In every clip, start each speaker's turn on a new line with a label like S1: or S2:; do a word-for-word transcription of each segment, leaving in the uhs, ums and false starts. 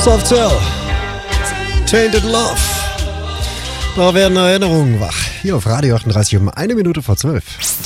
S1: Soft Cell, Tainted Love. Da werden Erinnerungen wach. Hier auf Radio achtunddreißig um eine Minute vor zwölf.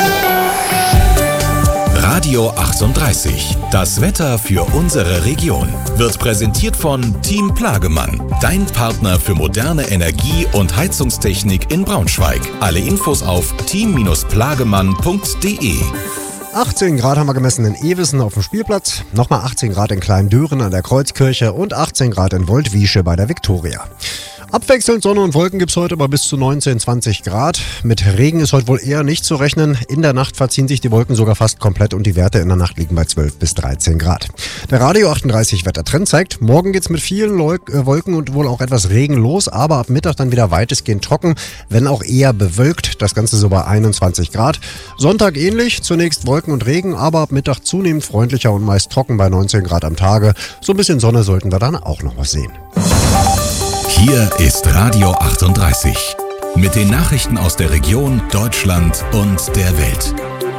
S2: Radio achtunddreißig. Das Wetter für unsere Region wird präsentiert von Team Plagemann, dein Partner für moderne Energie- und Heizungstechnik in Braunschweig. Alle Infos auf team plagemann punkt de.
S1: achtzehn Grad haben wir gemessen in Ewissen auf dem Spielplatz, nochmal achtzehn Grad in Kleindören an der Kreuzkirche und achtzehn Grad in Woldwiesche bei der Viktoria. Abwechselnd Sonne und Wolken gibt es heute bei bis zu neunzehn, zwanzig Grad. Mit Regen ist heute wohl eher nicht zu rechnen. In der Nacht verziehen sich die Wolken sogar fast komplett und die Werte in der Nacht liegen bei zwölf bis dreizehn Grad. Der Radio achtunddreißig Wettertrend zeigt, morgen geht's mit vielen Wolken und wohl auch etwas Regen los, aber ab Mittag dann wieder weitestgehend trocken, wenn auch eher bewölkt. Das Ganze so bei einundzwanzig Grad. Sonntag ähnlich, zunächst Wolken und Regen, aber ab Mittag zunehmend freundlicher und meist trocken bei neunzehn Grad am Tage. So ein bisschen Sonne sollten wir dann auch noch was sehen.
S2: Hier ist Radio achtunddreißig mit den Nachrichten aus der Region, Deutschland und der Welt.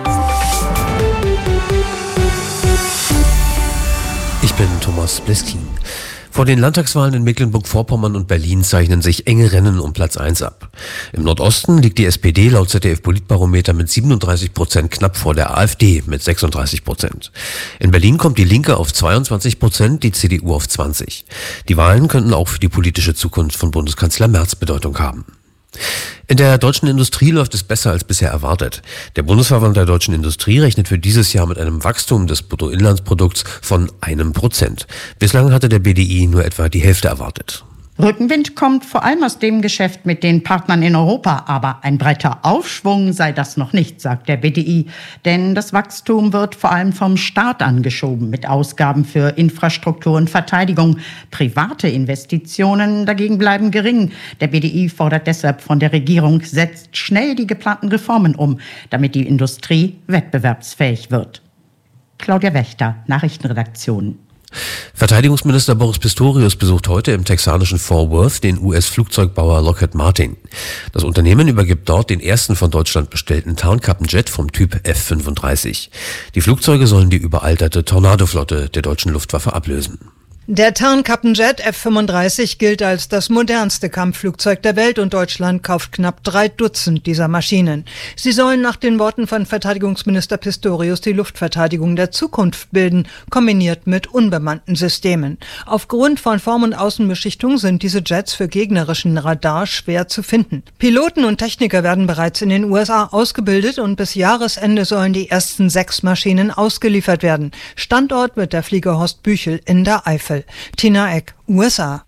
S3: Ich bin Thomas Bleskin. Vor den Landtagswahlen in Mecklenburg-Vorpommern und Berlin zeichnen sich enge Rennen um Platz eins ab. Im Nordosten liegt die S P D laut Z D F-Politbarometer mit siebenunddreißig Prozent knapp vor der AfD mit sechsunddreißig Prozent. In Berlin kommt die Linke auf zweiundzwanzig Prozent, die C D U auf zwanzig. Die Wahlen könnten auch für die politische Zukunft von Bundeskanzler Merz Bedeutung haben. In der deutschen Industrie läuft es besser als bisher erwartet. Der Bundesverband der deutschen Industrie rechnet für dieses Jahr mit einem Wachstum des Bruttoinlandsprodukts von einem Prozent. Bislang hatte der B D I nur etwa die Hälfte erwartet.
S4: Rückenwind kommt vor allem aus dem Geschäft mit den Partnern in Europa. Aber ein breiter Aufschwung sei das noch nicht, sagt der B D I. Denn das Wachstum wird vor allem vom Staat angeschoben mit Ausgaben für Infrastruktur und Verteidigung. Private Investitionen dagegen bleiben gering. Der B D I fordert deshalb von der Regierung, setzt schnell die geplanten Reformen um, damit die Industrie wettbewerbsfähig wird. Claudia Wächter, Nachrichtenredaktion.
S3: Verteidigungsminister Boris Pistorius besucht heute im texanischen Fort Worth den U S-Flugzeugbauer Lockheed Martin. Das Unternehmen übergibt dort den ersten von Deutschland bestellten Tarnkappenjet vom Typ F fünfunddreißig. Die Flugzeuge sollen die überalterte Tornado-Flotte der deutschen Luftwaffe ablösen.
S5: Der Tarnkappenjet F fünfunddreißig gilt als das modernste Kampfflugzeug der Welt und Deutschland kauft knapp drei Dutzend dieser Maschinen. Sie sollen nach den Worten von Verteidigungsminister Pistorius die Luftverteidigung der Zukunft bilden, kombiniert mit unbemannten Systemen. Aufgrund von Form- und Außenbeschichtung sind diese Jets für gegnerischen Radar schwer zu finden. Piloten und Techniker werden bereits in den U S A ausgebildet und bis Jahresende sollen die ersten sechs Maschinen ausgeliefert werden. Standort wird der Flieger Horst Büchel in der Eifel. Tina Eck, U S A.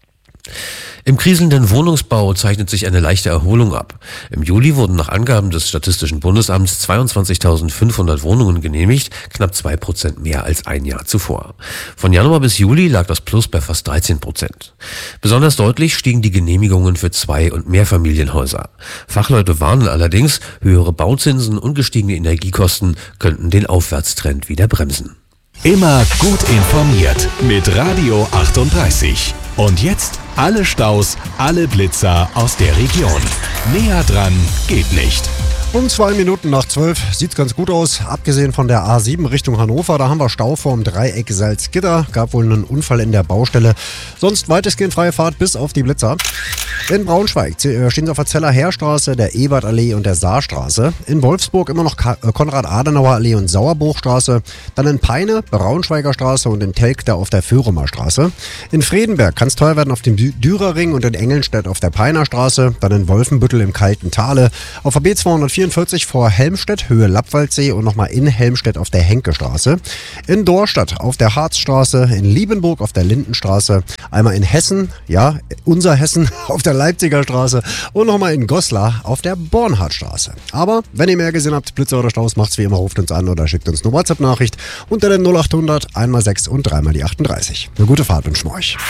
S3: Im kriselnden Wohnungsbau zeichnet sich eine leichte Erholung ab. Im Juli wurden nach Angaben des Statistischen Bundesamts zweiundzwanzigtausendfünfhundert Wohnungen genehmigt, knapp zwei Prozent mehr als ein Jahr zuvor. Von Januar bis Juli lag das Plus bei fast dreizehn Prozent. Besonders deutlich stiegen die Genehmigungen für Zwei- und Mehrfamilienhäuser. Fachleute warnen allerdings, höhere Bauzinsen und gestiegene Energiekosten könnten den Aufwärtstrend wieder bremsen.
S2: Immer gut informiert mit Radio achtunddreißig. Und jetzt alle Staus, alle Blitzer aus der Region. Näher dran geht nicht.
S1: Um zwei Minuten nach zwölf sieht's ganz gut aus. Abgesehen von der A sieben Richtung Hannover, da haben wir Stau vorm Dreieck Salzgitter. Gab wohl einen Unfall in der Baustelle. Sonst weitestgehend freie Fahrt bis auf die Blitzer. In Braunschweig stehen sie auf der Zeller Heerstraße, der Ebertallee und der Saarstraße. In Wolfsburg immer noch Konrad-Adenauer-Allee und Sauerbuchstraße. Dann in Peine, Braunschweiger Straße und in Telgter auf der Föhrumer Straße. In Fredenberg kann es teuer werden auf dem Dürerring und in Engelnstedt auf der Peiner Straße. Dann in Wolfenbüttel im Kalten Tale. Auf der B zweihundertvierundvierzig vor Helmstedt, Höhe Lappwaldsee und nochmal in Helmstedt auf der Henkestraße. In Dorstadt auf der Harzstraße. In Liebenburg auf der Lindenstraße. Einmal in Hessen, ja, unser Hessen, auf der Leipziger Straße und nochmal in Goslar auf der Bornhardtstraße. Aber wenn ihr mehr gesehen habt, Blitzer oder Staus, macht's wie immer, ruft uns an oder schickt uns eine WhatsApp-Nachricht unter der null achthundert einmal sechs und dreimal die achtunddreißig. Eine gute Fahrt wünschen wir euch.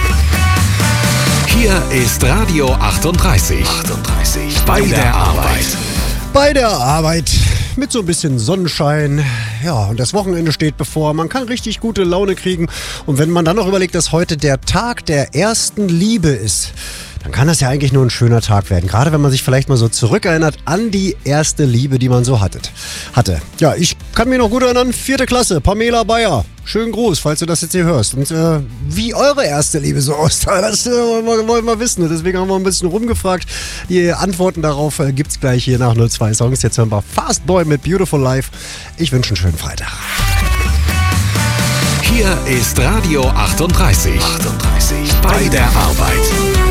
S2: Hier ist Radio achtunddreißig. achtunddreißig. Bei der Arbeit.
S1: Bei der Arbeit mit so ein bisschen Sonnenschein. Ja, und das Wochenende steht bevor. Man kann richtig gute Laune kriegen. Und wenn man dann noch überlegt, dass heute der Tag der ersten Liebe ist, dann kann das ja eigentlich nur ein schöner Tag werden. Gerade wenn man sich vielleicht mal so zurückerinnert an die erste Liebe, die man so hattet, hatte. Ja, ich kann mich noch gut erinnern, vierte Klasse, Pamela Bayer. Schönen Gruß, falls du das jetzt hier hörst. Und äh, wie eure erste Liebe so aussah, das äh, wollen, wir, wollen wir wissen. Und deswegen haben wir ein bisschen rumgefragt. Die Antworten darauf äh, gibt's gleich hier nach null zwei Songs. Jetzt hören wir Fast Boy mit Beautiful Life. Ich wünsche einen schönen Freitag.
S2: Hier ist Radio achtunddreißig. achtunddreißig. Bei der Arbeit.